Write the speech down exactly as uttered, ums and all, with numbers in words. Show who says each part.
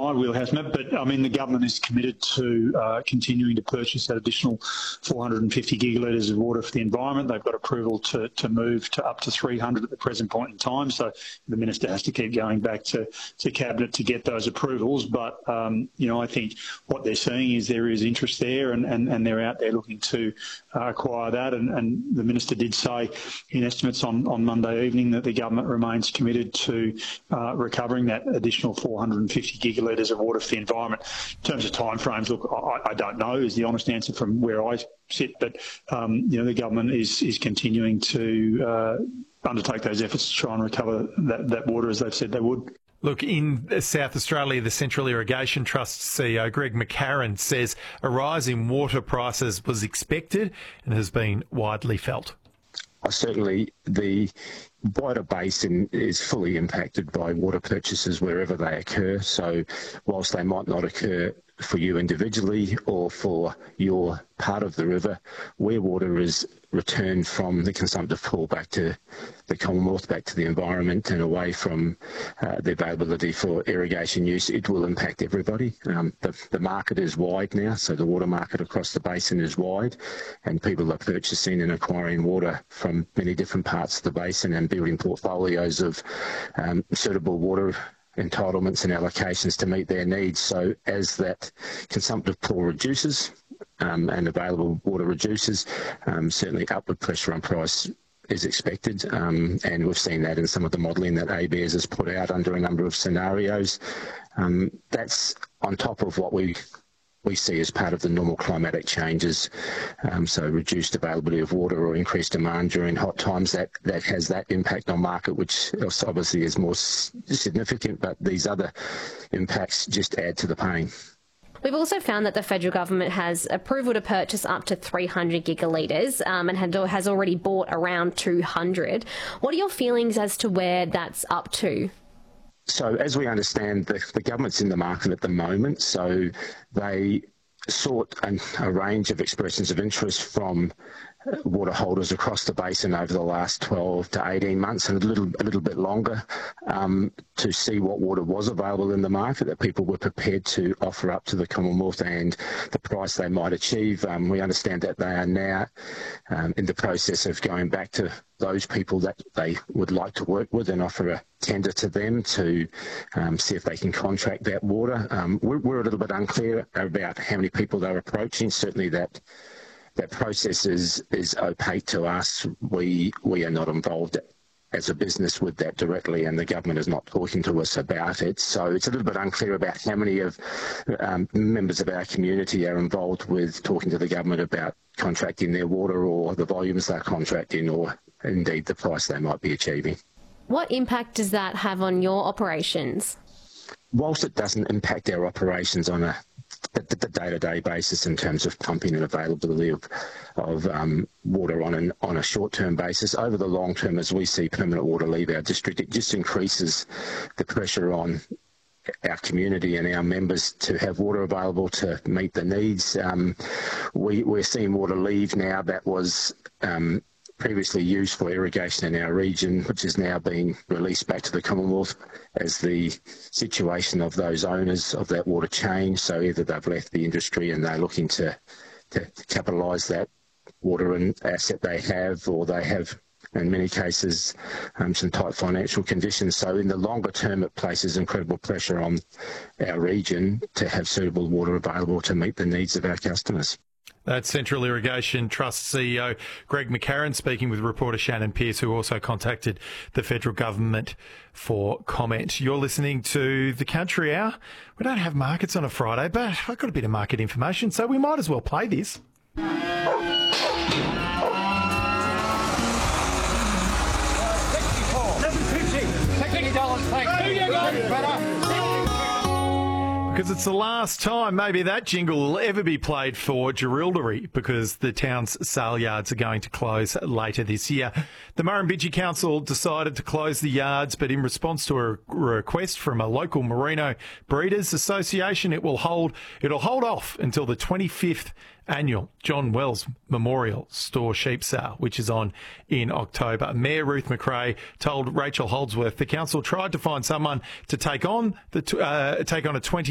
Speaker 1: my wheelhouse, Matt, but I mean the government is committed to uh, continuing to purchase that additional four hundred fifty gigalitres of water for the environment. They've got approval to, to move to up to three hundred at the present point in time, so the minister has to keep going back to, to Cabinet to get those approvals. But, um, you know, I think what they're seeing is there is interest there and, and, and they're out there looking to uh, acquire that. And, and the minister did say in estimates on, on Monday evening that the government remains committed to uh, recovering that additional four hundred fifty gigalitres of water for the environment. In terms of timeframes, look, I, I don't know is the honest answer from where I sit, but um, you know the government is is continuing to uh, undertake those efforts to try and recover that, that water as they've said they would.
Speaker 2: Look, in South Australia, the Central Irrigation Trust C E O, Greg McCarran, says a rise in water prices was expected and has been widely felt.
Speaker 3: Certainly, the wider basin is fully impacted by water purchases wherever they occur. So whilst they might not occur for you individually or for your part of the river, where water is returned from the consumptive pool back to the Commonwealth, back to the environment and away from uh, the availability for irrigation use, it will impact everybody. Um, the, the market is wide now, so the water market across the basin is wide, and people are purchasing and acquiring water from many different parts of the basin and building portfolios of um, suitable water entitlements and allocations to meet their needs. So as that consumptive pool reduces um, and available water reduces, um, certainly upward pressure on price is expected, um, and we've seen that in some of the modelling that A B A R S has put out under a number of scenarios. Um, that's on top of what we we see as part of the normal climatic changes, um, so reduced availability of water or increased demand during hot times, that, that has that impact on market, which obviously is more significant, but these other impacts just add to the pain.
Speaker 4: We've also found that the federal government has approval to purchase up to three hundred gigalitres um, and has already bought around two hundred. What are your feelings as to where that's up to?
Speaker 3: So as we understand, the, the government's in the market at the moment, so they sought an, a range of expressions of interest from water holders across the basin over the last twelve to eighteen months and a little a little bit longer um, to see what water was available in the market that people were prepared to offer up to the Commonwealth and the price they might achieve. Um, we understand that they are now um, in the process of going back to those people that they would like to work with and offer a tender to them to um, see if they can contract that water. Um, we're, we're a little bit unclear about how many people they're approaching. Certainly that That process is, is opaque to us. We we are not involved as a business with that directly, and the government is not talking to us about it. So it's a little bit unclear about how many of um, members of our community are involved with talking to the government about contracting their water or the volumes they're contracting or indeed the price they might be achieving.
Speaker 4: What impact does that have on your operations?
Speaker 3: Whilst it doesn't impact our operations on a the, the day-to-day basis in terms of pumping and availability of, of um, water on, an, on a short-term basis, over the long term, as we see permanent water leave our district, it just increases the pressure on our community and our members to have water available to meet the needs. Um, we, we're seeing water leave now that was um, previously used for irrigation in our region, which is now being released back to the Commonwealth as the situation of those owners of that water change. So either they've left the industry and they're looking to, to capitalise that water and asset they have, or they have, in many cases, um, some tight financial conditions. So in the longer term, it places incredible pressure on our region to have suitable water available to meet the needs of our customers.
Speaker 2: That's Central Irrigation Trust C E O Greg McCarran speaking with reporter Shannon Pearce, who also contacted the federal government for comment. You're listening to The Country Hour. We don't have markets on a Friday, but I've got a bit of market information, so we might as well play this. Because it's the last time maybe that jingle will ever be played for Jerilderie, because the town's sale yards are going to close later this year. The Murrumbidgee Council decided to close the yards, but in response to a request from a local Merino Breeders Association, it will hold it'll hold off until the twenty-fifth annual John Wells Memorial Store Sheep Sale, which is on in October. Mayor Ruth McRae told Rachel Holdsworth the council tried to find someone to take on the uh, take on a twenty